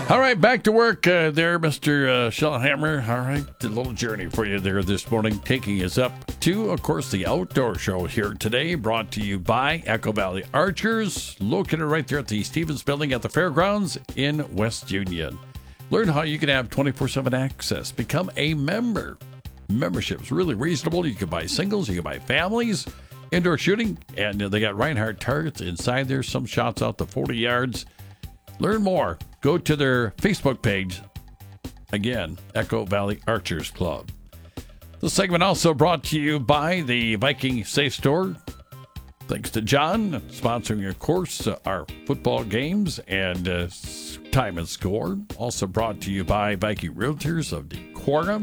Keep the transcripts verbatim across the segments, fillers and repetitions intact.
All right, back to work uh, there, Mister Uh, Shellhammer. All right, a little journey for you there this morning, taking us up to, of course, the outdoor show here today, brought to you by Echo Valley Archers, located right there at the Stevens Building at the Fairgrounds in West Union. Learn how you can have twenty-four seven access. Become a member. Membership is really reasonable. You can buy singles, you can buy families, indoor shooting, and uh, they got Reinhardt targets inside there, some shots out to forty yards. Learn more. Go to their Facebook page. Again, Echo Valley Archers Club. This segment also brought to you by the Viking Safe Store. Thanks to John, sponsoring, of course, uh, our football games and uh, time and score. Also brought to you by Viking Realtors of Decorah.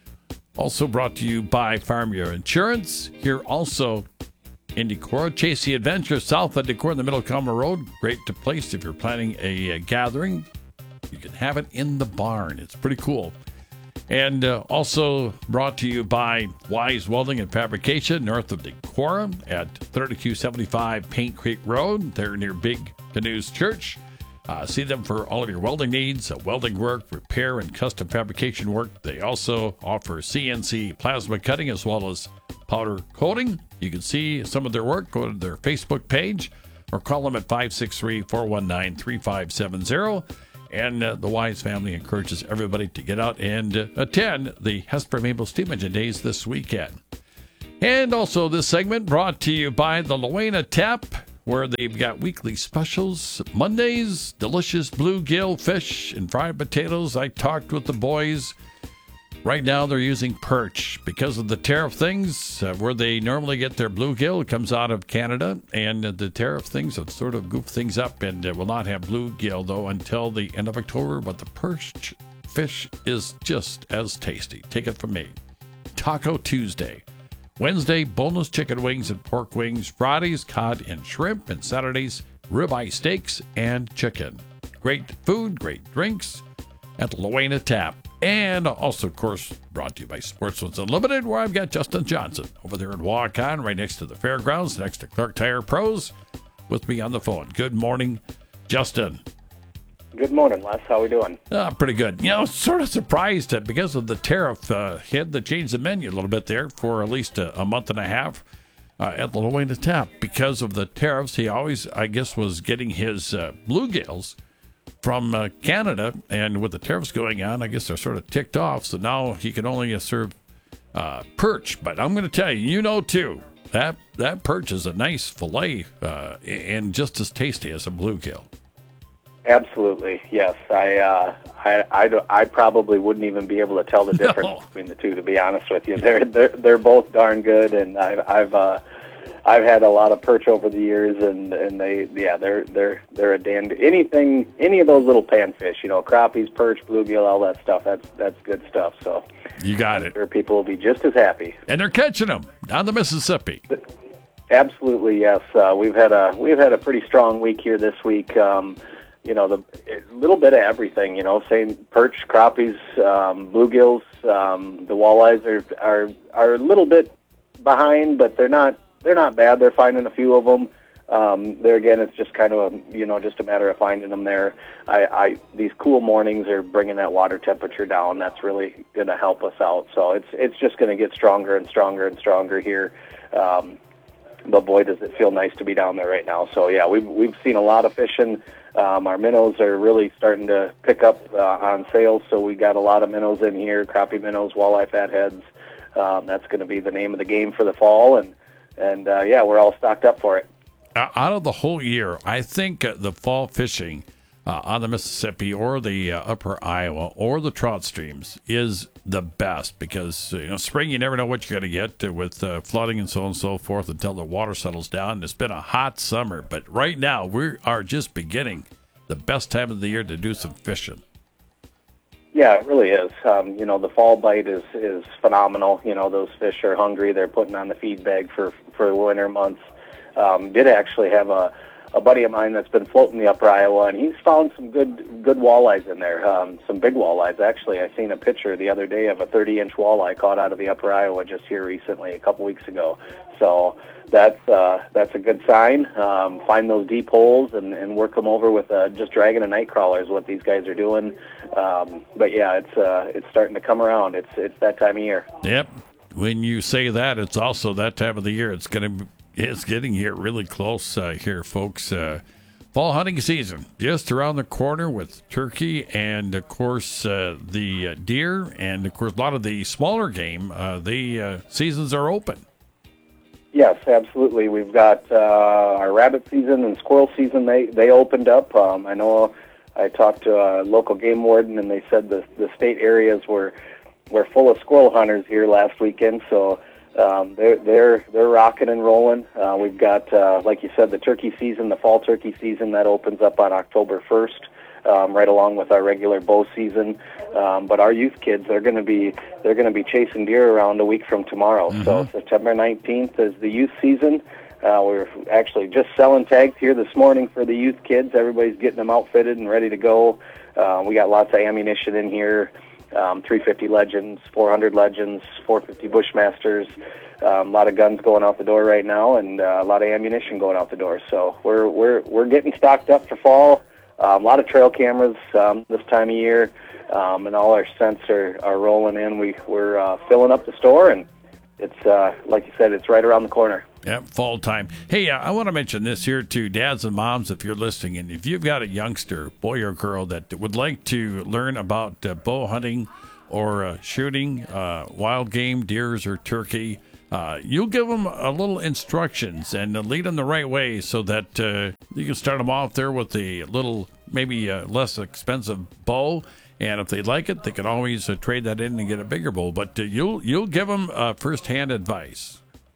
Also brought to you by Farm Bureau Insurance. Here also in Decorah, Chasey Adventure, south of Decorah, in the middle of Common Road. Great to place if you're planning a, a gathering. You can have it in the barn. It's pretty cool. And uh, also brought to you by Wise Welding and Fabrication, north of Decorah at thirty-two seventy-five Paint Creek Road. They're near Big Canoes Church. Uh, see them for all of your welding needs, uh, welding work, repair, and custom fabrication work. They also offer C N C plasma cutting as well as powder coating. You can see some of their work. Go to their Facebook page or call them at five six three, four one nine, three five seven zero. And uh, the Wise family encourages everybody to get out and uh, attend the Hesper Maple Steam Engine Days this weekend. And also this segment brought to you by the Loena Tap, where they've got weekly specials. Mondays, delicious bluegill fish and fried potatoes. I talked with the boys. Right now they're using perch because of the tariff things. Uh, where they normally get their bluegill, it comes out of Canada, and uh, the tariff things have sort of goofed things up, and uh, will not have bluegill though until the end of October. But the perch fish is just as tasty. Take it from me. Taco Tuesday. Wednesday, boneless chicken wings and pork wings. Fridays, cod and shrimp. And Saturdays, ribeye steaks and chicken. Great food, great drinks at Loena Tap. And also, of course, brought to you by Sportsman's Unlimited, where I've got Justin Johnson over there in Waukon, right next to the fairgrounds, next to Clark Tire Pros, with me on the phone. Good morning, Justin. Good morning, Les. How we doing? Uh, pretty good. You know, sort of surprised that because of the tariff uh, hit, they changed the menu a little bit there for at least a, a month and a half uh, at the Loena Tap. Because of the tariffs, he always, I guess, was getting his uh, bluegills from uh, Canada, and with the tariffs going on, I guess they're sort of ticked off, so now he can only uh, serve uh, perch. But I'm going to tell you, you know, too, that that perch is a nice filet uh, and just as tasty as a bluegill. Absolutely, yes. I, uh, I, I, I probably wouldn't even be able to tell the difference No. between the two, to be honest with you. They're they're, they're both darn good, and I've I've uh, I've had a lot of perch over the years, and, and they yeah they're they're they're a damn anything any of those little panfish, you know, crappies, perch, bluegill, all that stuff. That's that's good stuff. So You got I'm it. sure people will be just as happy. And they're catching them down the Mississippi. Absolutely, yes. Uh, we've had a we've had a pretty strong week here this week. Um, you know, the a little bit of everything. You know, saying perch, crappies, um, bluegills. Um, the walleyes are are are a little bit behind, but they're not. They're not bad. They're finding a few of them. Um, there again, it's just kind of a, you know, just a matter of finding them there. I, I these cool mornings are bringing that water temperature down. That's really going to help us out. So it's it's just going to get stronger and stronger and stronger here. Um, but boy, does it feel nice to be down there right now. So yeah, we've we've seen a lot of fishing. Um, our minnows are really starting to pick up uh, on sales. So we got a lot of minnows in here, crappie minnows, walleye fatheads. Um, that's going to be the name of the game for the fall, and and uh, yeah, we're all stocked up for it. Out of the whole year, I think uh, the fall fishing uh, on the Mississippi or the uh, upper Iowa or the trout streams is the best because, you know, spring, you never know what you're going to get uh, with uh, flooding and so on and so forth until the water settles down. It's been a hot summer, but right now we are just beginning the best time of the year to do some fishing. Yeah, it really is. Um, you know, the fall bite is, is phenomenal. You know, those fish are hungry. They're putting on the feed bag for, for the winter months. Um, did actually have a, a buddy of mine that's been floating the Upper Iowa, and he's found some good good walleyes in there, um, some big walleyes. Actually, I seen a picture the other day of a thirty-inch walleye caught out of the Upper Iowa just here recently, a couple weeks ago. So that's uh, that's a good sign. Um, find those deep holes and, and work them over with uh, just dragging a night crawler is what these guys are doing. Um, but yeah, it's uh, it's starting to come around. It's it's that time of year. Yep. When you say that, it's also that time of the year. It's going to it's getting here really close uh, here, folks. Uh, fall hunting season just around the corner with turkey and, of course, uh, the uh, deer and, of course, a lot of the smaller game. Uh, the uh, seasons are open. Yes, absolutely. We've got uh, our rabbit season and squirrel season. They they opened up. Um, I know I talked to a local game warden, and they said the the state areas were were full of squirrel hunters here last weekend. So um, they're they're they're rocking and rolling. Uh, we've got, uh, like you said, the turkey season, the fall turkey season that opens up on October first. Um, right along with our regular bow season, um, but our youth kids they're going to be they're going to be chasing deer around a week from tomorrow. Mm-hmm. So September nineteenth is the youth season. Uh, we're actually just selling tags here this morning for the youth kids. Everybody's getting them outfitted and ready to go. Uh, we got lots of ammunition in here: um, three fifty Legends, four hundred Legends, four fifty Bushmasters. Um, a lot of guns going out the door right now, and uh, a lot of ammunition going out the door. So we're we're we're getting stocked up for fall. Um, a lot of trail cameras um, this time of year, um, and all our scents are, are rolling in. We, we're uh, filling up the store, and it's, uh, like you said, it's right around the corner. Yep, fall time. Hey, uh, I want to mention this here to dads and moms if you're listening, and if you've got a youngster, boy or girl, that would like to learn about uh, bow hunting or uh, shooting uh, wild game, deers or turkey, Uh, you'll give them a little instructions and uh, lead them the right way so that uh, you can start them off there with a little, maybe uh, less expensive bow. And if they like it, they can always uh, trade that in and get a bigger bow. But uh, you'll you'll give them uh, first-hand advice.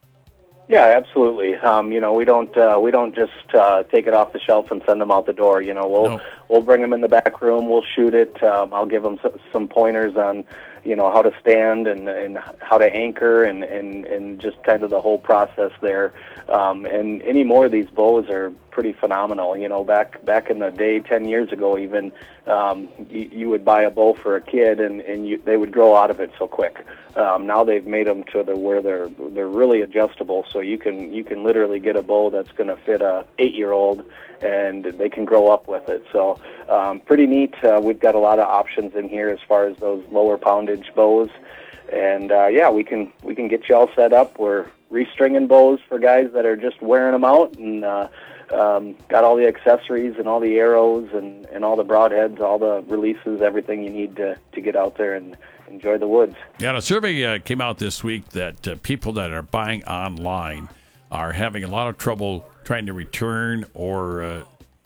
Yeah, absolutely. Um, you know, we don't uh, we don't just uh, take it off the shelf and send them out the door. You know, we'll no. we'll bring them in the back room. We'll shoot it. Um, I'll give them some pointers on, you know, how to stand and, and how to anchor and, and, and just kind of the whole process there. Um, and any more of these bows are pretty phenomenal. You know, back back in the day, ten years ago even, um, you, you would buy a bow for a kid and, and you, they would grow out of it so quick. Um, now they've made them to the where they're they're really adjustable, so you can you can literally get a bow that's going to fit a eight-year-old, and they can grow up with it. So um, pretty neat. Uh, we've got a lot of options in here as far as those lower poundage bows, and uh, yeah, we can we can get you all set up. We're restringing bows for guys that are just wearing them out, and uh, um, got all the accessories and all the arrows and, and all the broadheads, all the releases, everything you need to to get out there and enjoy the woods. Yeah, a survey uh, came out this week that uh, people that are buying online are having a lot of trouble trying to return or, uh,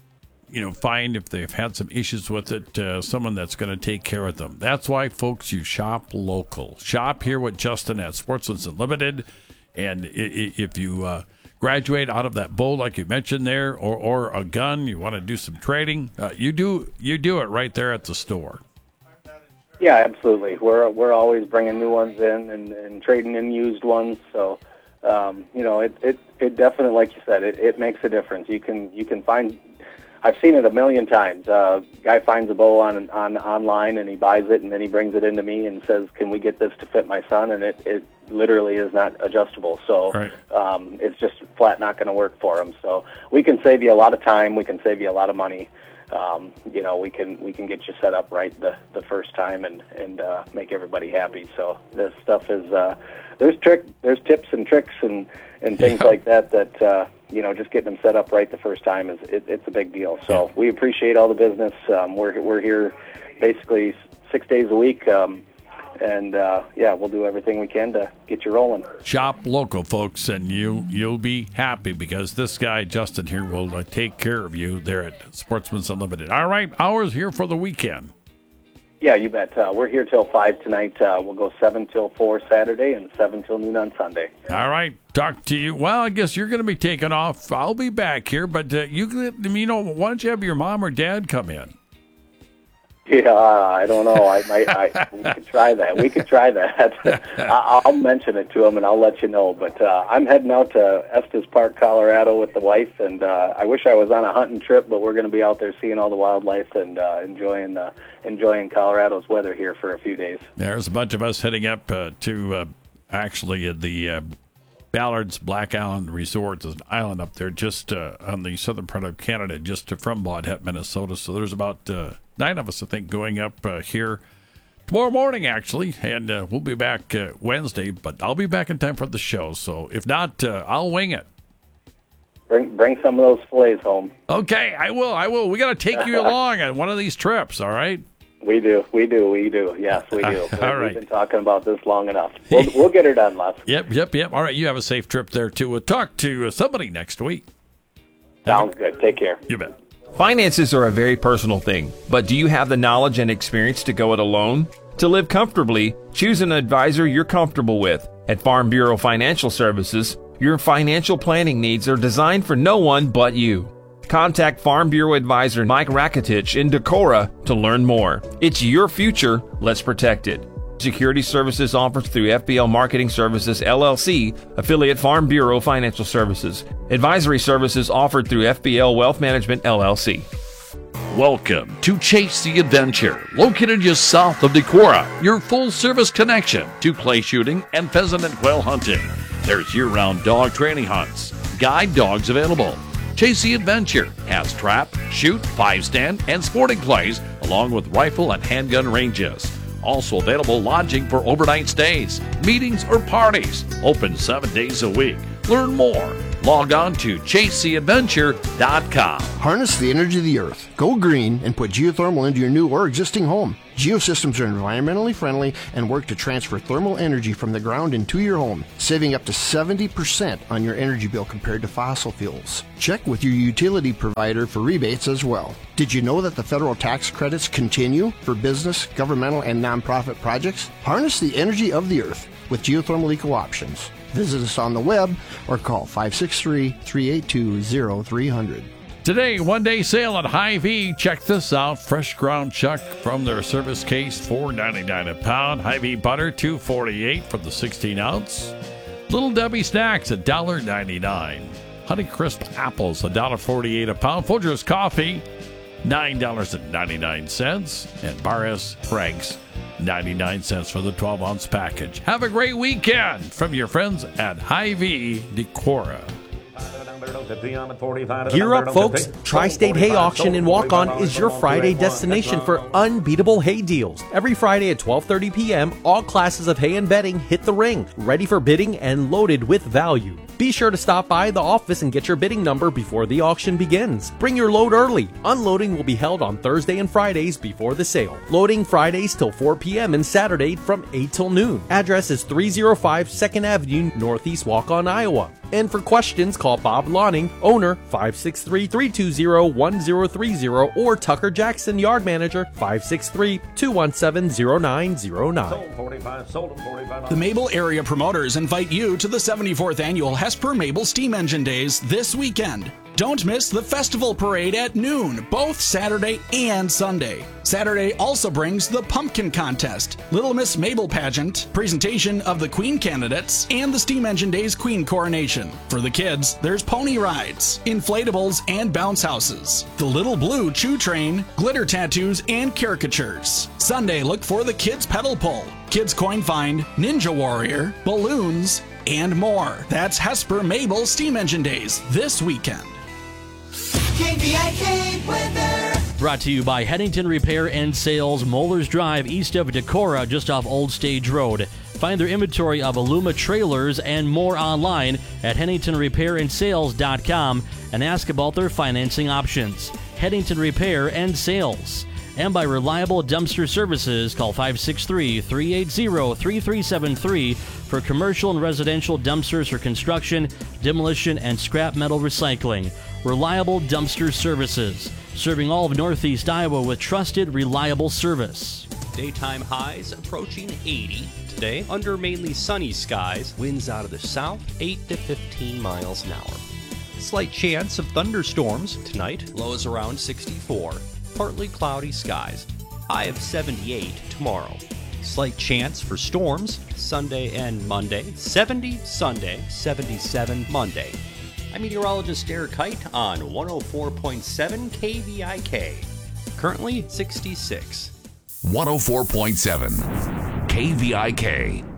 you know, find if they've had some issues with it, uh, someone that's going to take care of them. That's why, folks, you shop local. Shop here with Justin at Sportsman's Unlimited. And i- i- if you uh, graduate out of that bow, like you mentioned there, or, or a gun, you want to do some trading, uh, you do you do it right there at the store. Yeah, absolutely. We're we're always bringing new ones in and, and trading in used ones. So, um, you know, it, it, it definitely, like you said, it, it makes a difference. You can you can find. I've seen it a million times. Uh, guy finds a bow on on online and he buys it and then he brings it into me and says, "Can we get this to fit my son?" And it, it literally is not adjustable. So right. um, it's just flat not going to work for him. So we can save you a lot of time. We can save you a lot of money. Um, you know, we can we can get you set up right the, the first time and and uh, make everybody happy. So this stuff is uh, there's trick there's tips and tricks and, and things yeah. like that that uh, you know, just getting them set up right the first time is it, it's a big deal. So yeah. we appreciate all the business. Um, we're we're here basically six days a week. Um, And, uh, yeah, we'll do everything we can to get you rolling. Shop local, folks, and you, you'll be happy because this guy, Justin, here will uh, take care of you there at Sportsman's Unlimited. All right, hours here for the weekend. Yeah, you bet. Uh, we're here till five tonight. Uh, we'll go seven till four Saturday and seven till noon on Sunday. All right, talk to you. Well, I guess you're going to be taking off. I'll be back here, but uh, you, you know, why don't you have your mom or dad come in? Yeah, I don't know. I might. I, we could try that. We could try that. I, I'll mention it to him, and I'll let you know. But uh, I'm heading out to Estes Park, Colorado, with the wife, and uh, I wish I was on a hunting trip, but we're going to be out there seeing all the wildlife and uh, enjoying uh, enjoying Colorado's weather here for a few days. There's a bunch of us heading up uh, to uh, actually the uh, Ballard's Black Island Resort. There's an island up there just uh, on the southern part of Canada, just from Blodgett, Minnesota. So there's about uh, nine of us, I think, going up uh, here tomorrow morning, actually. And uh, we'll be back uh, Wednesday, but I'll be back in time for the show. So if not, uh, I'll wing it. Bring bring some of those fillets home. Okay, I will. I will. We got to take you along on one of these trips, all right? We do, we do, we do. Yes, we do. All We've right. been talking about this long enough. We'll, we'll get her done, Les. Yep, yep, yep. All right, you have a safe trip there, too. We'll talk to uh, somebody next week. Sounds good. Take care. You bet. Finances are a very personal thing, but do you have the knowledge and experience to go it alone? To live comfortably, choose an advisor you're comfortable with. At Farm Bureau Financial Services, your financial planning needs are designed for no one but you. Contact Farm Bureau Advisor Mike Rakitich in Decorah to learn more. It's your future, let's protect it. Security services offered through F B L Marketing Services, L L C, affiliate Farm Bureau Financial Services. Advisory services offered through F B L Wealth Management, L L C. Welcome to Chase the Adventure, located just south of Decorah, your full-service connection to clay shooting and pheasant and quail hunting. There's year-round dog training hunts, guide dogs available. Chase the Adventure has trap, shoot, five-stand, and sporting clays, along with rifle and handgun ranges. Also available lodging for overnight stays, meetings, or parties. Open seven days a week. Learn more. Log on to chase the adventure dot com. Harness the energy of the earth. Go green and put geothermal into your new or existing home. Geosystems are environmentally friendly and work to transfer thermal energy from the ground into your home, saving up to seventy percent on your energy bill compared to fossil fuels. Check with your utility provider for rebates as well. Did you know that the federal tax credits continue for business, governmental, and nonprofit projects? Harness the energy of the earth with geothermal eco options. Visit us on the web or call five six three, three eight two, zero three zero zero. Today, one-day sale at Hy-Vee. Check this out. Fresh ground chuck from their service case, four ninety-nine a pound. Hy-Vee butter, two forty-eight for the sixteen ounce. Little Debbie snacks, one dollar ninety-nine. Honey Crisp apples, one dollar forty-eight a pound. Folgers coffee, nine dollars and ninety-nine cents. And Bar S Frank's, ninety-nine cents for the twelve ounce package. Have a great weekend from your friends at Hy-Vee Decorah. Gear up, folks. Tri-State Hay Auction in Walk-On is your Friday destination for unbeatable hay deals. Every Friday at twelve thirty p.m., all classes of hay and bedding hit the ring, ready for bidding and loaded with value. Be sure to stop by the office and get your bidding number before the auction begins. Bring your load early. Unloading will be held on Thursday and Fridays before the sale. Loading Fridays till four p.m. and Saturday from eight till noon. Address is three oh five second Avenue, Northeast Walk-On, Iowa. And for questions, call Bob Lonning, owner, five six three, three two zero, one zero three zero, or Tucker Jackson, yard manager, five six three, two one seven, zero nine zero nine. The Mabel area promoters invite you to the seventy-fourth annual Hesper Mabel Steam Engine Days this weekend. Don't miss the festival parade at noon, both Saturday and Sunday. Saturday also brings the Pumpkin Contest, Little Miss Mabel Pageant, presentation of the Queen candidates, and the Steam Engine Days Queen Coronation. For the kids, there's pony rides, inflatables, and bounce houses, the Little Blue Chew Train, glitter tattoos, and caricatures. Sunday, look for the Kids Pedal Pull, Kids Coin Find, Ninja Warrior, balloons, and more. That's Hesper Mabel Steam Engine Days this weekend. K B I K weather. Brought to you by Headington Repair and Sales, Mollers Drive, east of Decorah, just off Old Stage Road. Find their inventory of Aluma trailers and more online at Headington Repair and Sales dot com and ask about their financing options. Headington Repair and Sales. And by Reliable Dumpster Services, call five six three, three eight zero, three three seven three for commercial and residential dumpsters for construction, demolition, and scrap metal recycling. Reliable Dumpster Services, serving all of Northeast Iowa with trusted, reliable service. Daytime highs approaching eighty. Today, under mainly sunny skies, winds out of the south, eight to fifteen miles an hour. Slight chance of thunderstorms tonight, lows around sixty-four. Partly cloudy skies. high of seventy-eight tomorrow. Slight chance for storms. Sunday and Monday, seventy Sunday, seventy-seven Monday. I'm meteorologist Eric Height on one oh four point seven K V I K. Currently sixty-six. one oh four point seven K V I K.